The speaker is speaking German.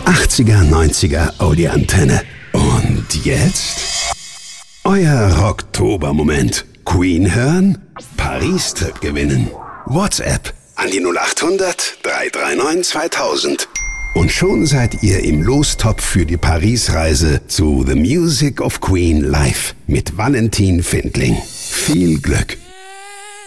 80er, 90er Audioantenne. Und jetzt? Euer Rocktober-Moment. Queen hören? Paris-Trip gewinnen. WhatsApp an die 0800 339 2000. Und schon seid ihr im Lostopf für die Paris-Reise zu The Music of Queen live mit Valentin Findling. Viel Glück!